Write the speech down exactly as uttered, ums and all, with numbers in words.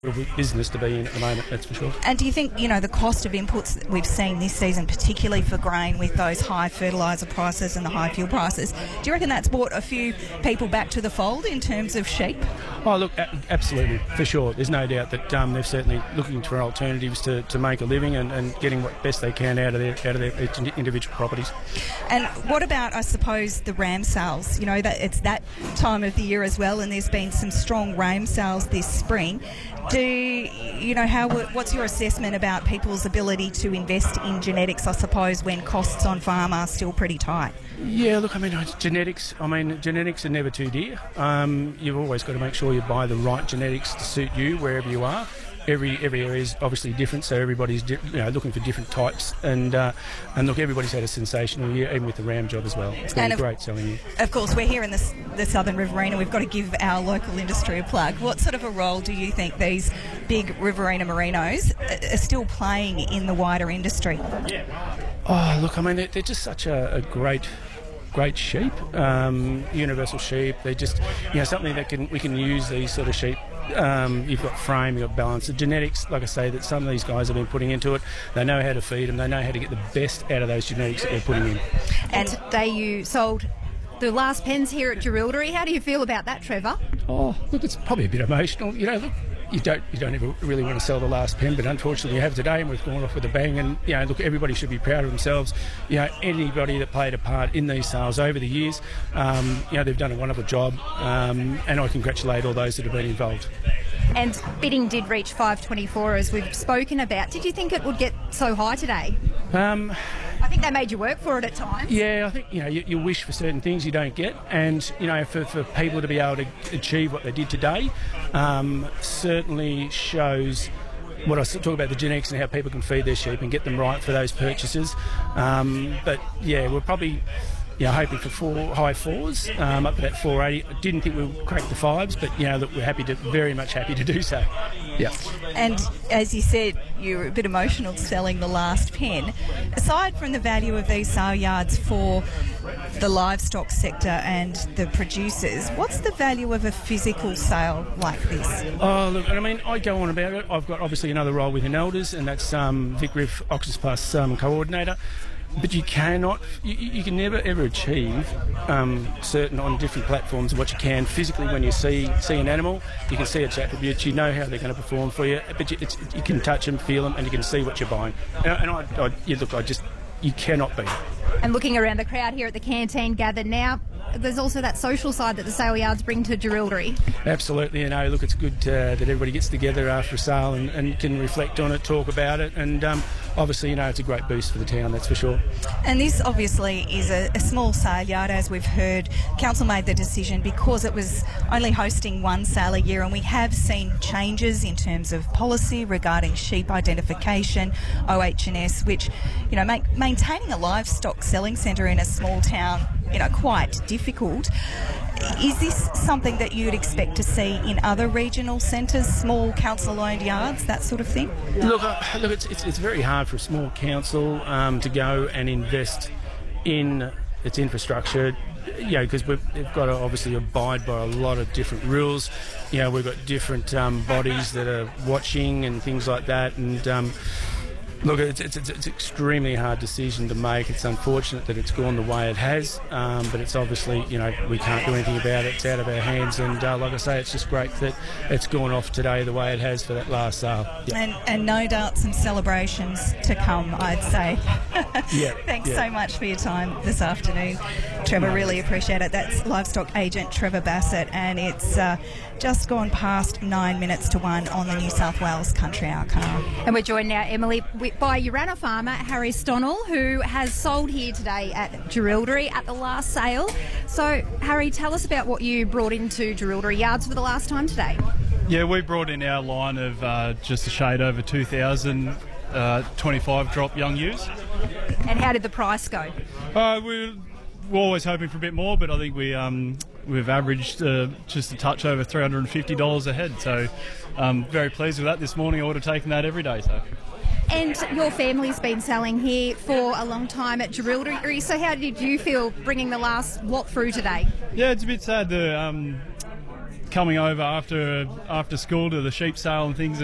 business to be in at the moment, that's for sure. And do you think, you know, the cost of inputs that we've seen this season, particularly for grain with those high fertiliser prices and the high fuel prices, do you reckon that's brought a few people back to the fold in terms of sheep? Oh, look, a- absolutely, for sure. There's no doubt that um, they're certainly looking for alternatives to, to make a living and, and getting what best they can out of their out of their individual properties. And what about, I suppose, the ram sales? You know, that it's that time of the year as well, and there's been some strong ram sales this spring. Do you know how? What's your assessment about people's ability to invest in genetics? I suppose when costs on farm are still pretty tight. Yeah, look, I mean, genetics. I mean, genetics are never too dear. Um, you've always got to make sure you buy the right genetics to suit you wherever you are. Every every area is obviously different, so everybody's di- you know looking for different types. And uh, and look, everybody's had a sensational year, even with the ram job as well. It's been and a of, great selling year. Of course, we're here in the, the Southern Riverina. We've got to give our local industry a plug. What sort of a role do you think these big Riverina merinos are still playing in the wider industry? Oh, look, I mean, they're, they're just such a, a great. Great sheep, um, universal sheep. They're just, you know, something that can we can use these sort of sheep. Um, you've got frame, you've got balance. The genetics, like I say, that some of these guys have been putting into it. They know how to feed them. They know how to get the best out of those genetics that they're putting in. And today you sold the last pens here at Jerilderie. How do you feel about that, Trevor? Oh, look, it's probably a bit emotional. You know, look. You don't you don't ever really want to sell the last pen, but unfortunately you have today, and we've gone off with a bang. And you know, look, everybody should be proud of themselves. You know, anybody that played a part in these sales over the years, um, you know, they've done a wonderful job, um, and I congratulate all those that have been involved. And bidding did reach five twenty-four, as we've spoken about. Did you think it would get so high today? Um, I think they made you work for it at times. Yeah, I think, you know, you, you wish for certain things you don't get, and, you know, for, for people to be able to achieve what they did today um, certainly shows what I talk about, the genetics and how people can feed their sheep and get them right for those purchases. Um, but, yeah, we're probably... You know, hoping for four high fours, um, up to that four eighty. I didn't think we'd crack the fives, but you know, look, we're happy to, very much happy to do so. Yeah. And as you said, you were a bit emotional selling the last pen. Aside from the value of these sale yards for the livestock sector and the producers, what's the value of a physical sale like this? Oh, look, I mean, I go on about it. I've got obviously another role within Elders, and that's um, Vic Riff Oxus Plus um, coordinator. But you cannot, you, you can never ever achieve um, certain on different platforms what you can physically when you see see an animal. You can see its attributes, you know how they're going to perform for you, but you, it's, you can touch them, feel them, and you can see what you're buying. And, and I, I you look, I just, you cannot beat it. And looking around the crowd here at the canteen gathered now, there's also that social side that the sale yards bring to Jerilderie. Absolutely, you know, look, it's good uh, that everybody gets together after a sale and, and can reflect on it, talk about it, and um, obviously, you know, it's a great boost for the town, that's for sure. And this obviously is a, a small sale yard, as we've heard. Council made the decision because it was only hosting one sale a year, and we have seen changes in terms of policy regarding sheep identification, O H and S, which, you know, make maintaining a livestock selling centre in a small town, you know, quite difficult. Is this something that you'd expect to see in other regional centres, small council-owned yards, that sort of thing? Look, uh, look, it's, it's it's very hard for a small council um, to go and invest in its infrastructure, you know, because we've, we've got to obviously abide by a lot of different rules. You know, we've got different um, bodies that are watching and things like that, and um, look, it's, it's, it's an extremely hard decision to make. It's unfortunate that it's gone the way it has, um, but it's obviously, you know, we can't do anything about it. It's out of our hands, and uh, like I say, it's just great that it's gone off today the way it has for that last sale. Yep. And, and no doubt some celebrations to come, I'd say. Yeah. Thanks yeah. so much for your time this afternoon, Trevor. Really appreciate it. That's livestock agent Trevor Bassett, and it's uh, just gone past nine minutes to one on the New South Wales Country Hour car. And we're joined now, Emily, by Urana farmer Harry Stonnell, who has sold here today at Jerilderie at the last sale. So, Harry, tell us about what you brought into Jerilderie yards for the last time today. Yeah, we brought in our line of uh, just a shade over two thousand uh, twenty-five drop young ewes. And how did the price go? Uh, we we're always hoping for a bit more, but I think we um, we've averaged uh, just a touch over three hundred fifty dollars a head. So, um, very pleased with that. This morning, I would have taken that every day. So. And your family's been selling here for a long time at Jerilderie, so how did you feel bringing the last lot through today? Yeah, it's a bit sad. The um, coming over after after school to the sheep sale and things